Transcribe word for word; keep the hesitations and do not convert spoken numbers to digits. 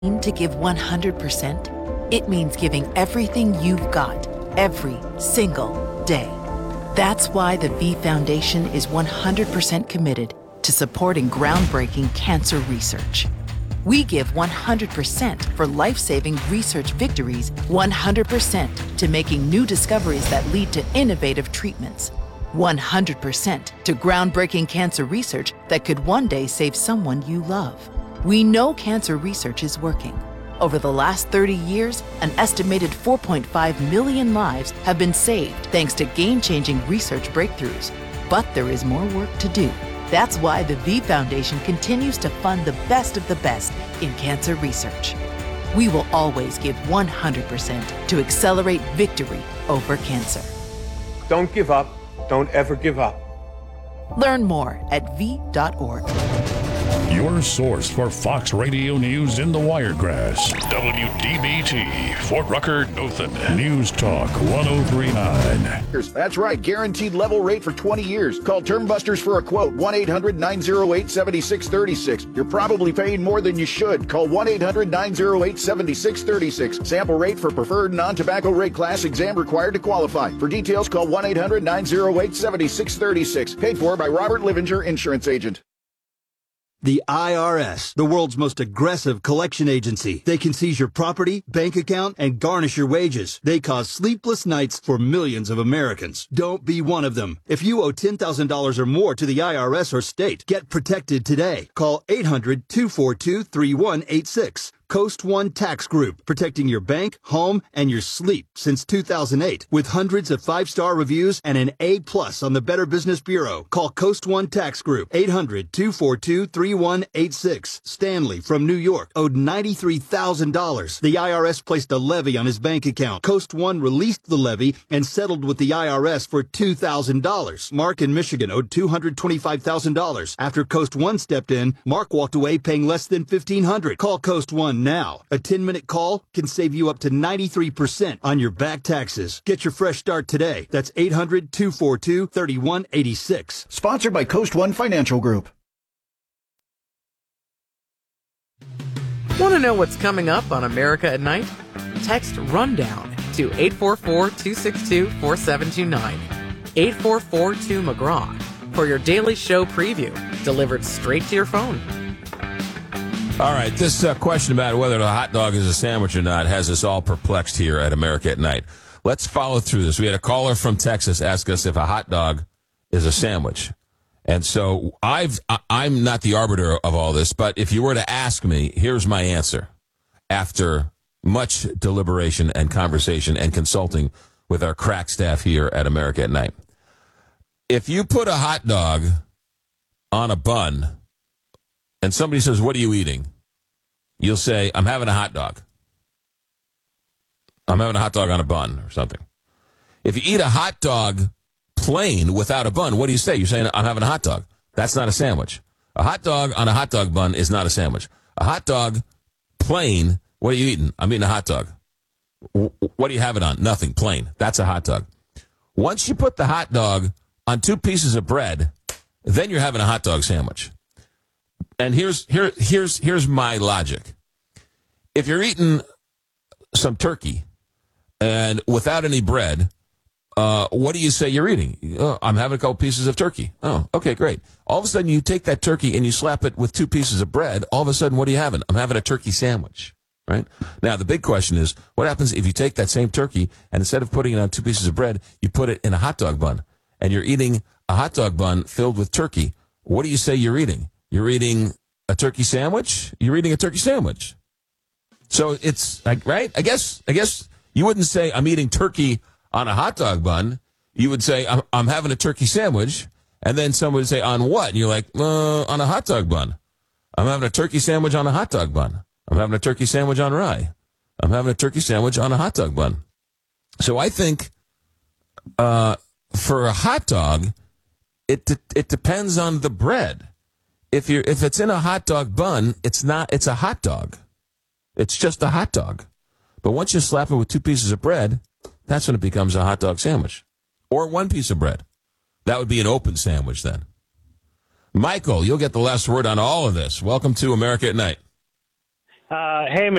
To give one hundred percent, it means giving everything you've got, every single day. That's why the V Foundation is one hundred percent committed to supporting groundbreaking cancer research. We give one hundred percent for life-saving research victories, one hundred percent to making new discoveries that lead to innovative treatments, one hundred percent to groundbreaking cancer research that could one day save someone you love. We know cancer research is working. Over the last thirty years, an estimated four point five million lives have been saved thanks to game-changing research breakthroughs. But there is more work to do. That's why the V Foundation continues to fund the best of the best in cancer research. We will always give one hundred percent to accelerate victory over cancer. Don't give up. Don't ever give up. Learn more at v dot org. Your source for Fox Radio News in the Wiregrass. W D B T, Fort Rucker, Dothan. News Talk one oh three point nine. That's right. Guaranteed level rate for twenty years. Call Term Busters for a quote. one eight hundred nine oh eight seven six three six. You're probably paying more than you should. Call one eight hundred nine oh eight seven six three six. Sample rate for preferred non-tobacco rate class. Exam required to qualify. For details, call one eight hundred nine oh eight seven six three six. Paid for by Robert Livinger, Insurance Agent. The I R S, the world's most aggressive collection agency. They can seize your property, bank account, and garnish your wages. They cause sleepless nights for millions of Americans. Don't be one of them. If you owe ten thousand dollars or more to the I R S or state, get protected today. Call eight hundred two four two three one eight six. Coast One Tax Group, protecting your bank, home, and your sleep since two thousand eight. With hundreds of five-star reviews and an A plus on the Better Business Bureau. Call Coast One Tax Group, eight hundred two four two three one eight six. Stanley from New York owed ninety-three thousand dollars. The I R S placed a levy on his bank account. Coast One released the levy and settled with the I R S for two thousand dollars. Mark in Michigan owed two hundred twenty-five thousand dollars. After Coast One stepped in, Mark walked away paying less than fifteen hundred dollars. Call Coast One now. A ten-minute call can save you up to ninety-three percent on your back taxes. Get your fresh start today. That's eight hundred two four two three one eight six. Sponsored by Coast One Financial Group. Want to know what's coming up on America at Night? Text RUNDOWN to eight four four two six two four seven two nine. eight four four two McGraw for your daily show preview, delivered straight to your phone. All right, this uh, question about whether a hot dog is a sandwich or not has us all perplexed here at America at Night. Let's follow through this. We had a caller from Texas ask us if a hot dog is a sandwich. And so I've, I'm not the arbiter of all this, but if you were to ask me, here's my answer. After much deliberation and conversation and consulting with our crack staff here at America at Night. If you put a hot dog on a bun and somebody says, what are you eating? You'll say, I'm having a hot dog. I'm having a hot dog on a bun or something. If you eat a hot dog plain without a bun, what do you say? You're saying, I'm having a hot dog. That's not a sandwich. A hot dog on a hot dog bun is not a sandwich. A hot dog plain, what are you eating? I'm eating a hot dog. What do you have it on? Nothing, plain. That's a hot dog. Once you put the hot dog on two pieces of bread, then you're having a hot dog sandwich. And here's here here's here's my logic. If you're eating some turkey and without any bread, uh, what do you say you're eating? Oh, I'm having a couple pieces of turkey. Oh, okay, great. All of a sudden, you take that turkey and you slap it with two pieces of bread. All of a sudden, what are you having? I'm having a turkey sandwich, right? Now, the big question is, what happens if you take that same turkey and instead of putting it on two pieces of bread, you put it in a hot dog bun, and you're eating a hot dog bun filled with turkey? What do you say you're eating? You're eating a turkey sandwich? You're eating a turkey sandwich. So it's like, right? I guess I guess you wouldn't say I'm eating turkey on a hot dog bun. You would say I'm, I'm having a turkey sandwich, and then someone would say, on what? And you're like, uh, on a hot dog bun. I'm having a turkey sandwich on a hot dog bun. I'm having a turkey sandwich on rye. I'm having a turkey sandwich on a hot dog bun. So I think uh, for a hot dog, it de- it depends on the bread. If you're if it's in a hot dog bun, it's not. It's a hot dog. It's just a hot dog. But once you slap it with two pieces of bread, that's when it becomes a hot dog sandwich, or one piece of bread. That would be an open sandwich then. Michael, you'll get the last word on all of this. Welcome to America at Night. Uh, hey,